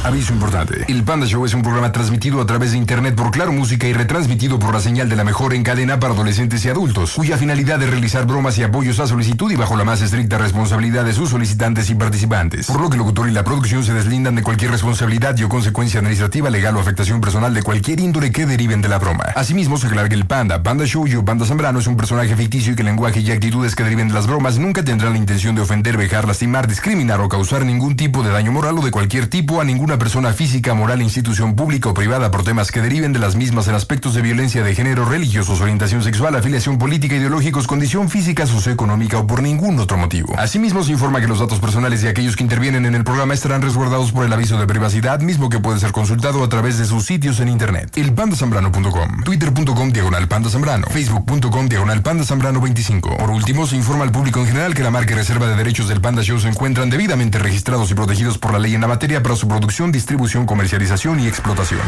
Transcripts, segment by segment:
Aviso importante. El Panda Show es un programa transmitido a través de internet por Claro Música y retransmitido por la señal de la mejor en cadena para adolescentes y adultos, cuya finalidad es realizar bromas y apoyos a solicitud y bajo la más estricta responsabilidad de sus solicitantes y participantes. Por lo que el locutor y la producción se deslindan de cualquier responsabilidad y o consecuencia administrativa, legal o afectación personal de cualquier índole que deriven de la broma. Asimismo, se aclara que el Panda Show y o Panda Zambrano es un personaje ficticio y que el lenguaje y actitudes que deriven de las bromas nunca tendrán la intención de ofender, vejar, lastimar, discriminar o causar ningún tipo de daño moral o de cualquier tipo a ninguna persona física, moral, institución pública o privada por temas que deriven de las mismas en aspectos de violencia de género, religiosos, orientación sexual, afiliación política, ideológicos, condición física, socioeconómica o por ningún otro motivo. Asimismo, se informa que los datos personales de aquellos que intervienen en el programa estarán resguardados por el aviso de privacidad, mismo que puede ser consultado a través de sus sitios en internet. elpandasambrano.com, twitter.com/Panda Zambrano, facebook.com/Panda Zambrano 25. Por último, se informa al público en general que la marca y reserva de derechos del Panda Show se encuentran debidamente registrados y protegidos por la ley en la materia para su producción, distribución, comercialización y explotación.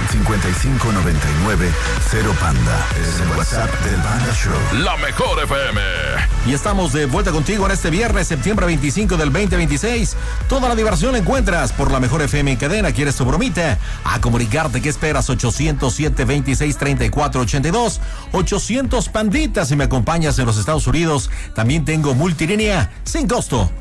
5599-0Panda es el WhatsApp del Panda Show. La mejor FM. Y estamos de vuelta contigo en este viernes, septiembre 25 del 2026. Toda la diversión la encuentras por la mejor FM en cadena. ¿Quieres tu bromita? A comunicarte, ¿qué esperas? 807-2634-82. 800 panditas si me acompañas en los Estados Unidos. También tengo multilínea sin costo.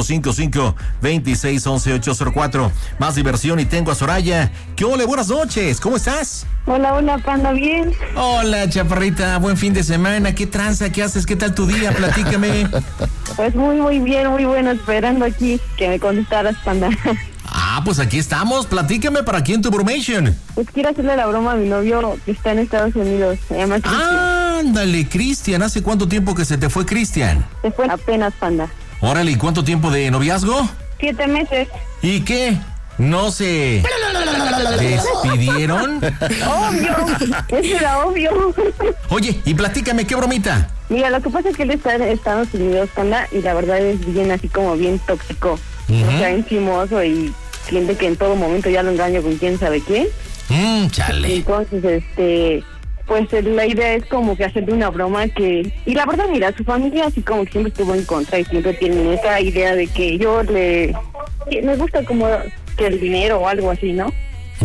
855-2611-804. Más diversión y tengo a Soraya. ¿Qué ole? Buenas noches. ¿Cómo estás? Hola, Panda, ¿bien? Hola, chaparrita. Buen fin de semana. ¿Qué tranza? ¿Qué haces? ¿Qué tal tu día? Platícame. Pues muy bien, muy bueno. Esperando aquí que me contestaras, Panda. Pues aquí estamos. Platícame, ¿para quién tu bromation? Pues quiero hacerle la broma a mi novio que está en Estados Unidos. Se llama Cristian. Ándale, Cristian. ¿Hace cuánto tiempo que se te fue Cristian? Se fue apenas, Panda. Órale, ¿y cuánto tiempo de noviazgo? 7 meses. ¿Y qué? ¿No se despidieron? Obvio, eso era obvio. Oye, y platícame, ¿qué bromita? Mira, lo que pasa es que él está en Estados Unidos, Panda, y la verdad es bien así como bien tóxico. O sea, encimoso y siente que en todo momento ya lo engaño con quién sabe quién. Chale. Entonces, pues la idea es como que hacerle una broma que... Y la verdad, mira, su familia así como que siempre estuvo en contra y siempre tienen esa idea de que yo me gusta como que el dinero o algo así, ¿no?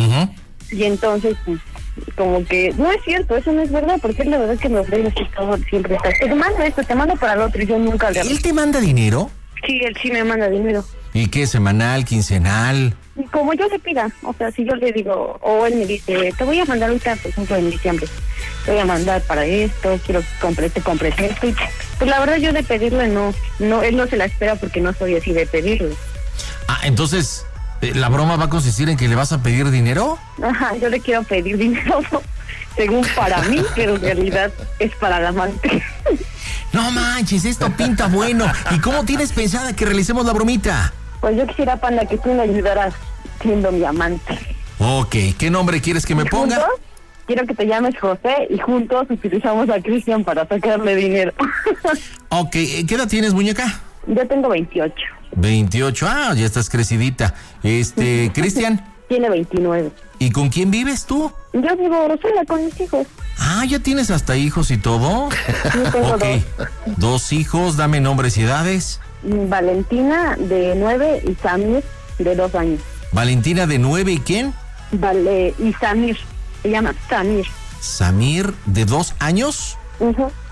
Y entonces, pues, como que no es cierto, eso no es verdad, porque la verdad es que me ofrece así todo, siempre está. Te mando esto, te mando para el otro y yo nunca le hago. ¿Él te manda dinero? Sí, él sí me manda dinero. ¿Y qué? ¿Semanal, quincenal? Como yo le pida, o sea, si yo le digo, o él me dice, te voy a mandar ahorita, por ejemplo, en diciembre, te voy a mandar para esto, quiero que compres esto, y pues la verdad yo de pedirle no, él no se la espera porque no soy así de pedirle. Entonces, ¿la broma va a consistir en que le vas a pedir dinero? Ajá, yo le quiero pedir dinero, según para mí, pero en realidad es para la amante. No manches, esto pinta bueno. ¿Y cómo tienes pensada que realicemos la bromita? Pues yo quisiera, Panda, que tú me ayudaras siendo mi amante. Ok, ¿qué nombre quieres que me ponga? ¿Juntos? Quiero que te llames José y juntos utilizamos a Cristian para sacarle dinero. Ok, ¿qué edad tienes, muñeca? Yo tengo 28. 28, ya estás crecidita. Cristian. Tiene 29. ¿Y con quién vives tú? Yo vivo sola con mis hijos. ¿Ya tienes hasta hijos y todo? Yo tengo dos hijos, dame nombres y edades. Valentina, de 9, y Samir, de 2 años. Valentina, de 9, ¿y quién? Y Samir, se llama Samir. ¿Samir, de 2 años?